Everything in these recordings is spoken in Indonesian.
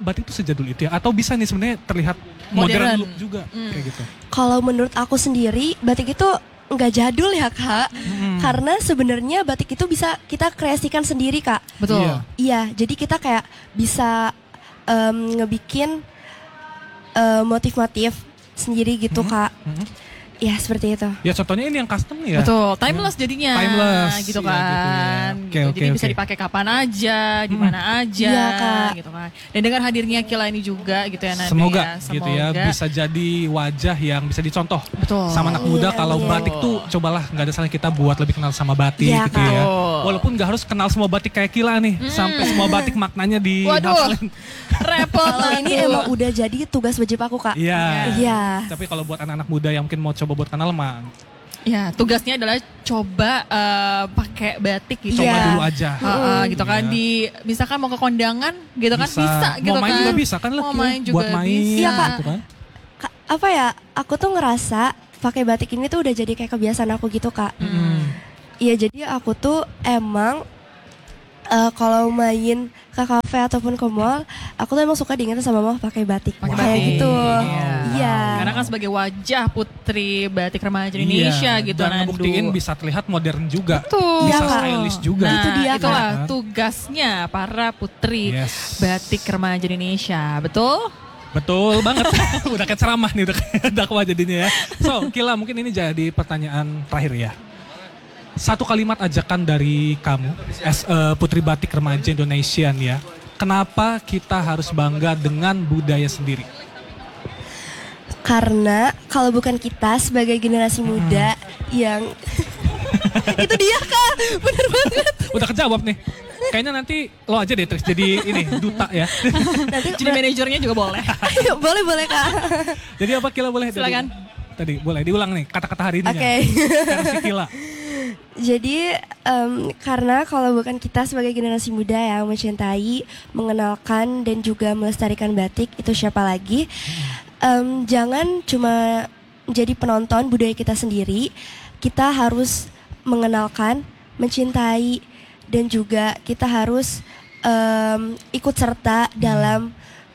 batik itu sejadul itu ya? Atau bisa nih sebenarnya terlihat modern look juga kayak gitu? Kalau menurut aku sendiri, batik itu nggak jadul ya Kak. Karena sebenarnya batik itu bisa kita kreasikan sendiri Kak. Betul. Iya, jadi kita kayak bisa ngebikin motif-motif sendiri gitu Kak. Ya seperti itu. Ya contohnya ini yang custom nih ya. Betul, timeless jadinya. Timeless, gitu ya, kan. gitu ya. Oke, Jadi oke, bisa oke. dipakai kapan aja, di mana aja, Iya, Kak. gitu kan. Dan dengan hadirnya Kila ini juga gitu ya nanti Semoga ya. gitu ya bisa jadi wajah yang bisa dicontoh Betul. sama anak muda. Iya, kalau iya. batik tuh cobalah nggak ada salahnya kita buat lebih kenal sama batik Iya, gitu Kak. ya. Betul. Walaupun nggak harus kenal semua batik kayak Kila nih, sampai semua batik maknanya di Waduh. hafalin. Repot Kalau lah ini tuh. emang udah jadi tugas wajib aku Kak. Iya. Iya. Tapi kalau buat anak-anak muda yang mungkin mau coba buat kenal mah Ya, tugasnya adalah coba pakai batik gitu. coba Iya. dulu aja. Gitu kan Iya. di misalkan mau ke kondangan gitu kan bisa gitu mau main kan. juga bisa kan Mau Lek, main juga buat main bisa. Iya, Kak. gitu kan. Apa ya? Aku tuh ngerasa pakai batik ini tuh udah jadi kayak kebiasaan aku gitu Kak. Iya, jadi aku tuh emang kalau main ke kafe ataupun ke mall, aku tuh emang suka diingetin sama mama pakai batik. Pakai Kayak batik. gitu. Iya. Iya. Karena kan sebagai wajah putri batik remaja Indonesia Iya, gitu dan Nandu. ngebuktiin bisa terlihat modern juga. Betul. Bisa Iya, Kak. stylish juga. Nah, Itu dia, Kak. itulah tugasnya para putri Yes. batik remaja Indonesia. Betul? Betul banget. Udah kayak ceramah nih, udah kayak dakwah jadinya ya. So, Kila mungkin ini jadi pertanyaan terakhir ya. Satu kalimat ajakan dari kamu, as a putri batik remaja Indonesia nih ya. Kenapa kita harus bangga dengan budaya sendiri? Karena kalau bukan kita sebagai generasi muda yang itu dia Kak, bener banget. Udah kejawab nih. Kayaknya nanti lo aja deh Tris jadi ini duta ya. Nanti Jadi manajernya juga boleh. boleh Kak. Jadi apa Kila boleh? Silakan. Tadi boleh diulang nih kata-kata hari ini. Oke. Versi Kila. Jadi karena kalau bukan kita sebagai generasi muda yang mencintai, mengenalkan dan juga melestarikan batik, itu siapa lagi? Jangan cuma jadi penonton budaya kita sendiri, kita harus mengenalkan, mencintai, dan juga kita harus ikut serta dalam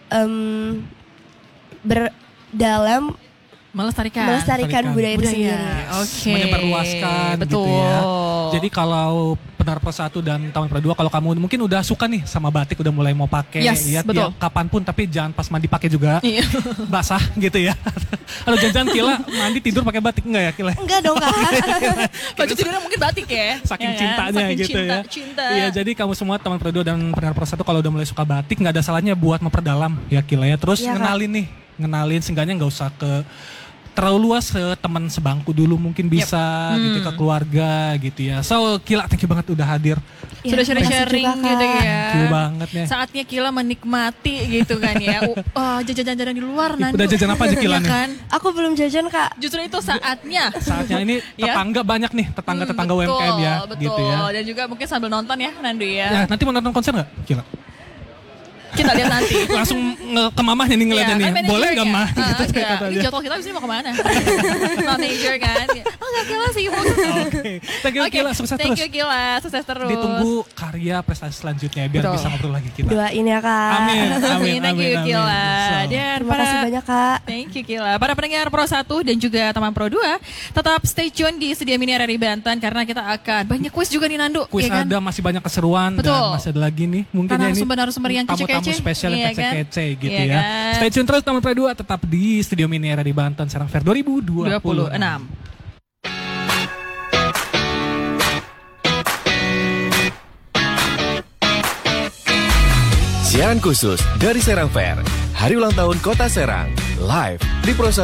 dalam melestarikan budaya itu sendiri. Oke. Menyebarluaskan Betul. gitu ya. Jadi kalau Penar Pro 1 dan Taman Pro 2 kalau kamu mungkin udah suka nih sama batik, udah mulai mau pakai Yes, ya, betul. kapanpun tapi jangan pas mandi pakai juga. Iya. Basah gitu ya. Kalau jangan Kila mandi tidur pakai batik enggak ya Kila? Enggak dong Kak. Baju tidurnya mungkin batik ya. Saking Ya kan? cintanya Saking gitu ya. Cinta. Iya, jadi kamu semua Taman Pro 2 dan Penar Pro 1 kalau udah mulai suka batik nggak ada salahnya buat memperdalam ya Kila ya. Terus Iya, Kak. ngenalin seenggaknya nggak usah ke terlalu luas ke teman sebangku dulu mungkin bisa gitu ke keluarga gitu ya. So Kila thank you banget udah hadir. Ya, Sudah sharing-sharing makasih juga, gitu Kak. ya. Thank you banget ya. Saatnya Kila menikmati gitu kan ya. Jajan-jajan di luar Nandu. Udah jajan apa aja Kila Iya nih? kan? Aku belum jajan Kak. Justru itu saatnya. Saatnya ini Ya. tetangga banyak nih, tetangga-tetangga Betul, UMKM ya betul. gitu ya. Dan juga mungkin sambil nonton ya Nandu Ya, ya. nanti mau nonton konser nggak Kila? Kita lihat nanti. Langsung ke mamahnya nih ngeliatnya Iya, nih. kan Boleh nggak manajernya. mah? Gitu Enggak. kata Ini dia. jadwal kita abis ini mau kemana? Manager kan. Oh enggak Kila sih. Oke. Thank you Oke, Kila, sukses thank terus. you Kila, sukses terus. Ditunggu karya prestasi selanjutnya biar Betul. bisa ngobrol lagi kita. Doain ya Kak. Amin. Thank you Kila. So. Dan Terima kasih banyak Kak. Thank you Kila. Para pendengar Pro 1 dan juga teman Pro 2, tetap stay tune di Studio Mini RRI Banten karena kita akan banyak kuis juga nih Nandu. Kuis ya kan? ada, masih banyak keseruan Betul. dan masih ada lagi nih. Mungkin ya ini Narasumber yang tamu-tamu kece-kece. spesial yang Iya kan? kece-kece gitu Iya ya. kan? Stay tune terus Taman Pro 2 tetap di Studio Mini RRI Banten Serang Fair 2026. 26. Siaran khusus dari Serang Fair, Hari Ulang Tahun Kota Serang, live di Pro